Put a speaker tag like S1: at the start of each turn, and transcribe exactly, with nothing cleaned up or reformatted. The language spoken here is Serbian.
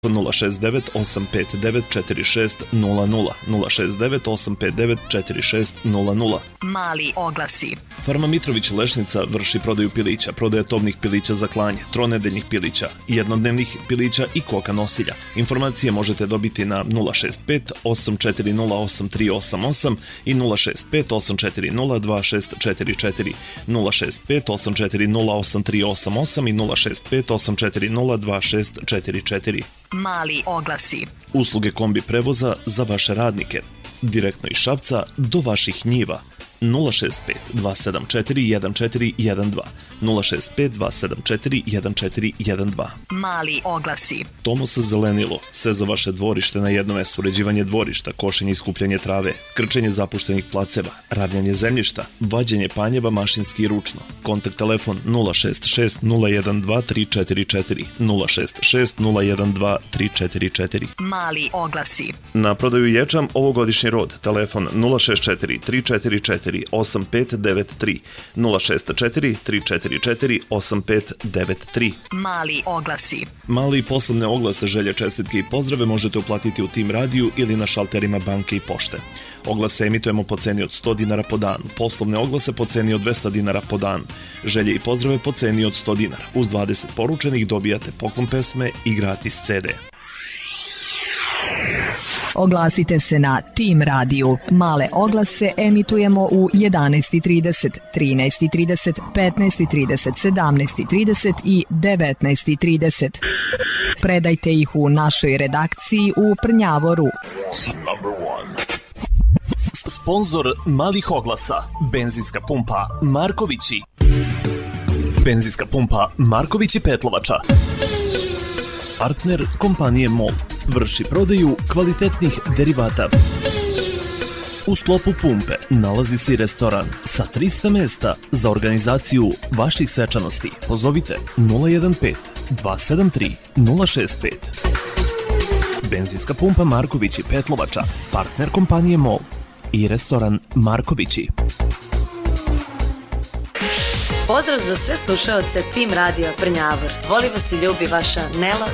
S1: nula šest devet osam pet devet četiri šest nula nula nula šest devet osam pet devet četiri šest nula nula.
S2: Mali oglasi.
S1: Farma Mitrović Lešnica vrši prodaju pilića, prodaje tovnih pilića za klanje, tronedeljnih pilića, jednodnevnih pilića i koka nosilja. Informacije možete dobiti na nula šest pet osam četiri nula osam tri osam osam i nula šest pet osam četiri nula dva šest četiri četiri, nula šest pet osam četiri nula osam tri osam osam i nula šest pet osam četiri nula dva šest četiri četiri.
S2: Mali oglasi.
S1: Usluge kombi prevoza za vaše radnike. Direktno iz Šapca do vaših njiva. nula šest pet dva sedam četiri jedan četiri jedan dva, nula šest pet dva sedam četiri jedan četiri jedan dva.
S2: Mali oglasi.
S1: Tomos zelenilo, sve za vaše dvorište na jednom mestu, uređivanje dvorišta, košenje i skupljanje trave, krčenje zapuštenih placeva, ravnjanje zemljišta, vađenje panjeva mašinski i ručno. Kontakt telefon nula šest šest nula jedan dva tri četiri četiri, nula šest šest nula jedan dva tri četiri četiri.
S2: Mali oglasi.
S1: Na prodaju ječam ovogodišnji rod, telefon nula šest četiri tri četiri četiri osam pet devet tri, nula šest četiri tri četiri četiri osam pet devet tri.
S2: Mali oglasi.
S1: Mali i poslovne oglase, želje, čestitke i pozdrave možete uplatiti u Tim radiju ili na šalterima banke i pošte. Oglase emitujemo po ceni od sto dinara po danu, poslovne oglase po ceni od dvesta dinara po danu, želje i pozdrave po ceni od sto dinara. Uz dvadeset poručenih dobijate poklon pesme i gratis ce de.
S2: Oglasite se na Tim radiju. Male oglase emitujemo u jedanaest i trideset, trinaest i trideset, petnaest i trideset, sedamnaest i trideset i devetnaest i trideset. Predajte ih u našoj redakciji u Prnjavoru.
S3: Sponzor malih oglasa, benzinska pumpa Markovići. Benzinska pumpa Markovići Petlovača. Partner kompanije MOL. Vrši prodaju kvalitetnih derivata. U sklopu pumpe nalazi se i restoran sa trista mesta za organizaciju vaših svečanosti. Pozovite nula jedan pet dva sedam tri nula šest pet. Benzinska pumpa Markovići Petlovača, partner kompanije MOL i restoran Markovići.
S4: Pozdrav za sve slušaoce Tim Radio Prnjavor. Voli vas i ljubi vaša Nela